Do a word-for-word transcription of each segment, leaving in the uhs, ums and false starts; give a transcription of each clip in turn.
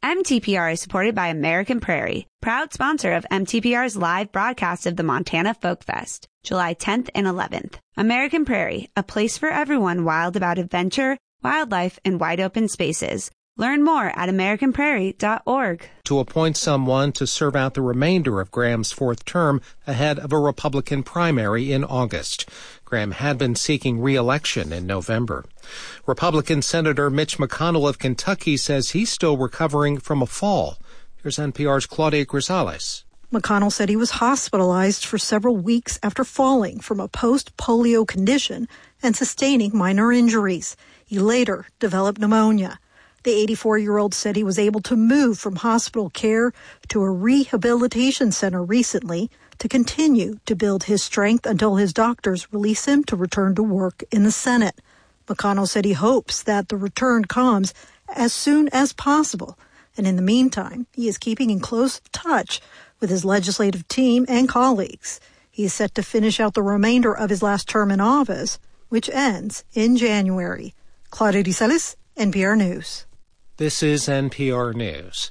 M T P R is supported by American Prairie, proud sponsor of M T P R's live broadcast of the Montana Folk Fest, July tenth and eleventh. American Prairie, a place for everyone wild about adventure, wildlife, and wide open spaces. Learn more at american prairie dot org. To appoint someone to serve out the remainder of Graham's fourth term ahead of a Republican primary in August. Graham had been seeking re-election in November. Republican Senator Mitch McConnell of Kentucky says he's still recovering from a fall. Here's N P R's Claudia Grisales. McConnell said he was hospitalized for several weeks after falling from a post-polio condition and sustaining minor injuries. He later developed pneumonia. The eighty-four-year-old said he was able to move from hospital care to a rehabilitation center recently to continue to build his strength until his doctors release him to return to work in the Senate. McConnell said he hopes that the return comes as soon as possible. And in the meantime, he is keeping in close touch with his legislative team and colleagues. He is set to finish out the remainder of his last term in office, which ends in January. Claudia Grisales, N P R News. This is N P R News.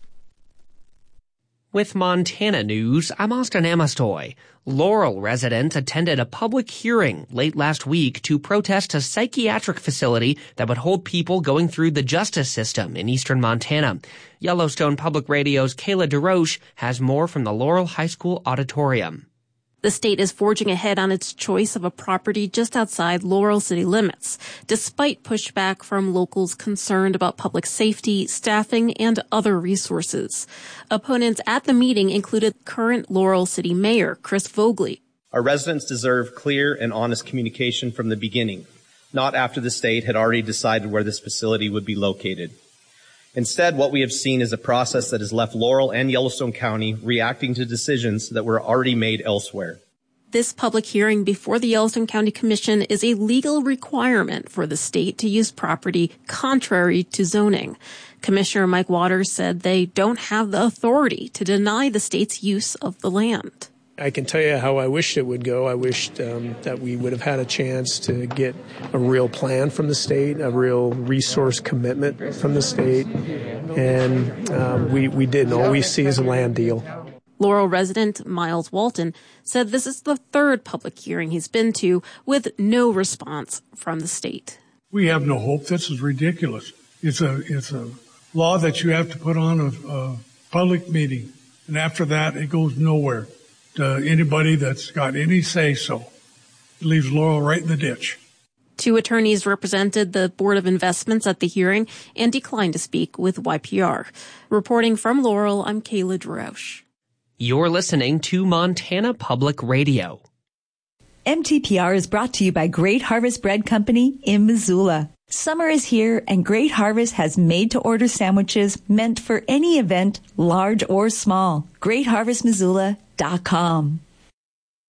With Montana News, I'm Austin Amastoy. Laurel residents attended a public hearing late last week to protest a psychiatric facility that would hold people going through the justice system in eastern Montana. Yellowstone Public Radio's Kayla DeRoche has more from the Laurel High School auditorium. The state is forging ahead on its choice of a property just outside Laurel city limits, despite pushback from locals concerned about public safety, staffing, and other resources. Opponents at the meeting included current Laurel City Mayor Chris Vogley. Our residents deserve clear and honest communication from the beginning, not after the state had already decided where this facility would be located. Instead, what we have seen is a process that has left Laurel and Yellowstone County reacting to decisions that were already made elsewhere. This public hearing before the Yellowstone County Commission is a legal requirement for the state to use property contrary to zoning. Commissioner Mike Waters said they don't have the authority to deny the state's use of the land. I can tell you how I wished it would go. I wished um, that we would have had a chance to get a real plan from the state, a real resource commitment from the state, and um, we, we didn't. All we see is a land deal. Laurel resident Miles Walton said this is the third public hearing he's been to with no response from the state. We have no hope. This is ridiculous. It's a it's a law that you have to put on a, a public meeting, and after that it goes nowhere to anybody that's got any say-so. It leaves Laurel right in the ditch. Two attorneys represented the Board of Investments at the hearing and declined to speak with Y P R. Reporting from Laurel, I'm Kayla DeRoche. You're listening to Montana Public Radio. M T P R is brought to you by Great Harvest Bread Company in Missoula. Summer is here, and Great Harvest has made-to-order sandwiches meant for any event, large or small. great harvest missoula dot com.